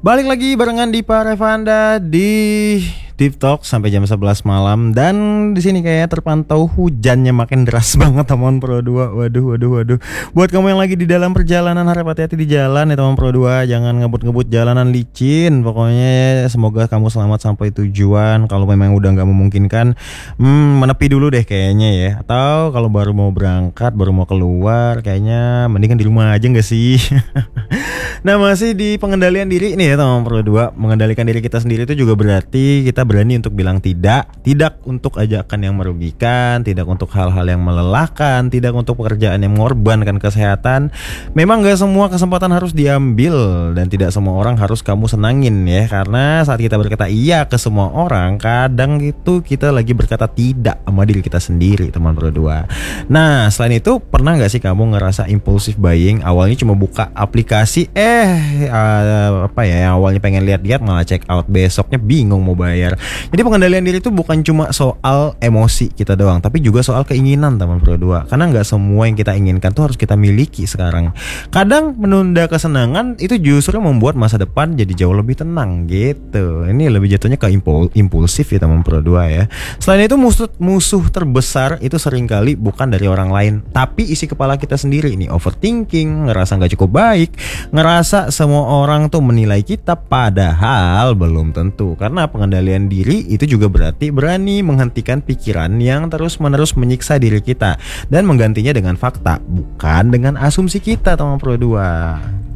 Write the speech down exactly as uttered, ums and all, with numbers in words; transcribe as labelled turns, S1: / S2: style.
S1: Balik lagi barengan di Revanda di Deep Talk sampai jam sebelas malam. Dan di sini kayaknya terpantau hujannya makin deras banget teman Pro dua. Waduh waduh waduh. Buat kamu yang lagi di dalam perjalanan, harap hati-hati di jalan ya teman Pro dua. Jangan ngebut-ngebut jalanan licin. Pokoknya semoga kamu selamat sampai tujuan. Kalau memang udah gak memungkinkan, hmm, menepi dulu deh kayaknya ya. Atau kalau baru mau berangkat, baru mau keluar, kayaknya mendingan di rumah aja gak sih? Nah, masih di pengendalian diri nih ya teman Pro dua. Mengendalikan diri kita sendiri itu juga berarti kita berani untuk bilang tidak. Tidak untuk ajakan yang merugikan, tidak untuk hal-hal yang melelahkan, tidak untuk pekerjaan yang mengorbankan kesehatan. Memang gak semua kesempatan harus diambil, dan tidak semua orang harus kamu senangin ya. Karena saat kita berkata iya ke semua orang, kadang itu kita lagi berkata tidak sama diri kita sendiri teman Pro dua. Nah, selain itu, pernah gak sih kamu ngerasa impulsive buying? Awalnya cuma buka aplikasi, eh uh, apa ya, yang awalnya pengen lihat-lihat malah check out, besoknya bingung mau bayar. Jadi pengendalian diri itu bukan cuma soal emosi kita doang, tapi juga soal keinginan teman Pro dua. Karena nggak semua yang kita inginkan tuh harus kita miliki sekarang. Kadang menunda kesenangan itu justru membuat masa depan jadi jauh lebih tenang gitu. Ini lebih jatuhnya ke impul impulsif ya teman Pro dua ya. Selain itu, musuh musuh terbesar itu seringkali bukan dari orang lain, tapi isi kepala kita sendiri. Ini overthinking, ngerasa nggak cukup baik, ngerasa semua orang tuh menilai kita, padahal belum tentu. Karena pengendalian diri itu juga berarti berani menghentikan pikiran yang terus-menerus menyiksa diri kita dan menggantinya dengan fakta, bukan dengan asumsi kita teman Pro dua.